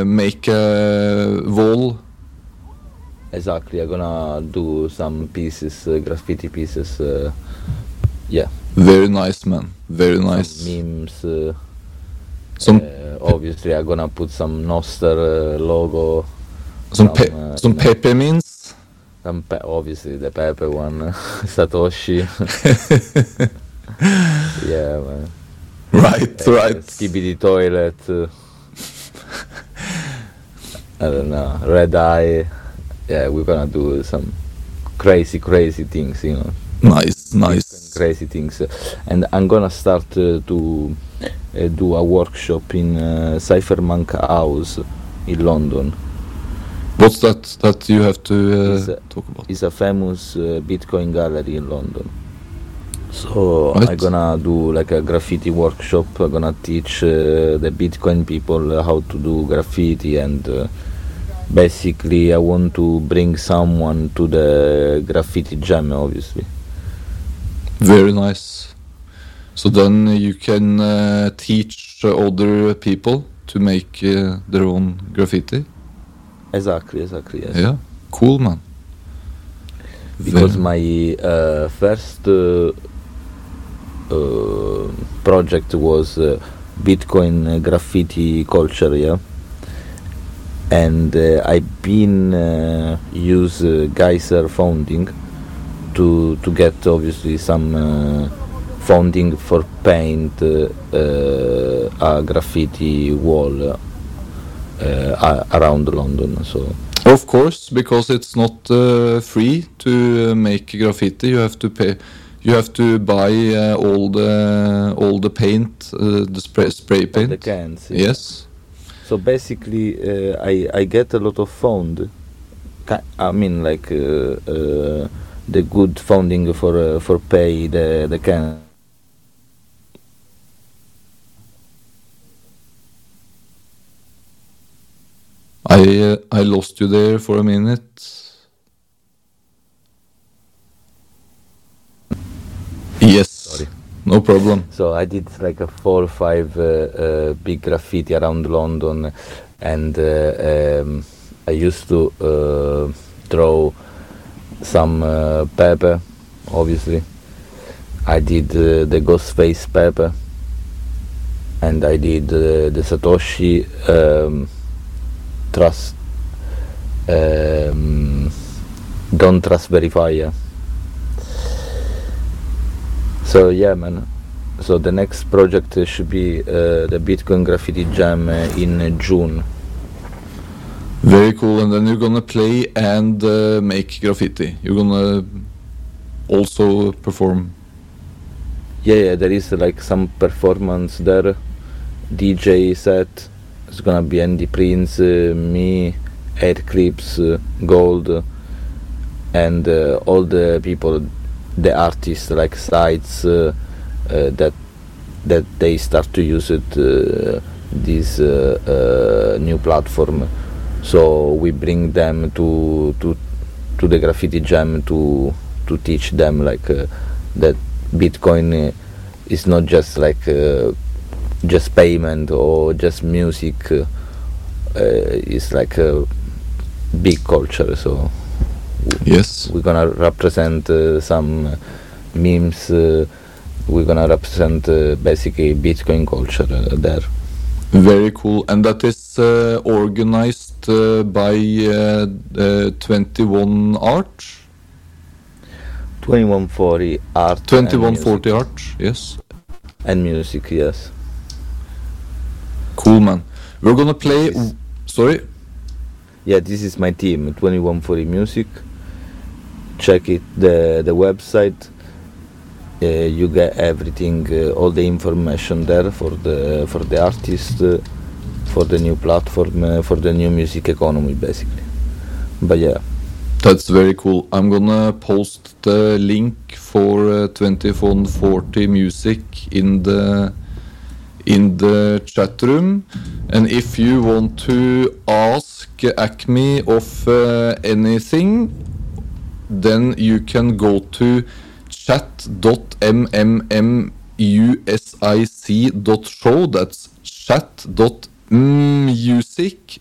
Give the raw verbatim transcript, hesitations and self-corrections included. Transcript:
uh, make a wall. Exactly, I'm gonna do some pieces, uh, graffiti pieces. Uh, yeah. Very nice, man. Very nice. Some memes. Uh, some uh, obviously, I'm gonna put some Noster uh, logo. Some pe- some, uh, some Pepe means. Some pe- obviously the Pepe one, Satoshi. Yeah, man. Right, uh, right. Skibidi toilet. Uh, I don't know. Red eye. Yeah, we're gonna do some crazy, crazy things, you know. Nice, nice. Crazy things, and I'm gonna start uh, to uh, do a workshop in uh, Cyphermonk House in London. What's that that you have to uh, it's a, talk about? It's a famous uh, Bitcoin gallery in London. So right. I'm gonna do like a graffiti workshop. I'm gonna teach uh, the Bitcoin people how to do graffiti, and uh, basically I want to bring someone to the graffiti jam, obviously. Very nice. So then you can uh, teach other people to make uh, their own graffiti? Exactly, exactly, yes. Yeah, cool, man. Because Very. my uh, first uh, uh, project was uh, Bitcoin graffiti culture, yeah? And uh, I've been uh, use uh, Geyser funding to to get obviously some uh, funding for paint uh, uh, a graffiti wall uh, around London. So of course, because it's not uh, free to uh, make graffiti. You have to pay. You have to buy uh, all the all the paint, uh, the spray spray paint. The cans. Yeah. Yes. So basically, uh, I I get a lot of fund. I mean, like uh, uh, the good funding for uh, for pay the the can. I uh, I lost you there for a minute. Yes. Sorry. No problem. So I did like a four or five uh, uh, big graffiti around London, and uh, um, I used to uh, draw some uh, Pepe, obviously. I did uh, the Ghostface Pepe, and I did uh, the Satoshi um, Trust um, Don't Trust Verifier. So yeah, man. So the next project uh, should be uh, the Bitcoin Graffiti Jam uh, in uh, June. Very cool. And then you're gonna play and uh, make graffiti. You're gonna also perform. Yeah, yeah. There is uh, like some performance there. D J set. It's gonna be Andy Prince, uh, me, Airclips, uh, Gold, uh, and uh, all the people. The artists like sites uh, uh, that that they start to use it uh, this uh, uh, new platform, so we bring them to to to the graffiti jam to to teach them like uh, that Bitcoin uh, is not just like uh, just payment or just music. Uh, uh, it's like a big culture. So. Yes. We're gonna represent uh, some memes. Uh, we're gonna represent uh, basically Bitcoin culture uh, there. Very cool, and that is uh, organized uh, by uh, uh, twenty-one Art. twenty-one forty Art. twenty-one forty Art, yes. And music, yes. Cool, man. We're gonna play. Is, sorry. Yeah, this is my team. twenty-one forty Music. Check it, the the website. Uh, you get everything, uh, all the information there for the for the artist, uh, for the new platform, uh, for the new music economy, basically. But yeah, that's very cool. I'm gonna post the link for uh, twenty-one forty Music in the in the chat room, and if you want to ask Acme of uh, anything, then you can go to chat dot m m m u s i c dot show. That's chat dot music